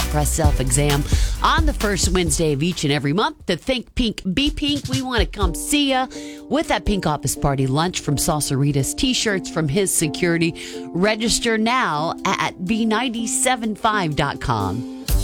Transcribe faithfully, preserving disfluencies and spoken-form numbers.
Express self-exam on the first Wednesday of each and every month. To Think Pink, Be Pink, we want to come see ya with that pink office party lunch from Salsaritas, t-shirts from His Security. Register now at v nine seven five dot com.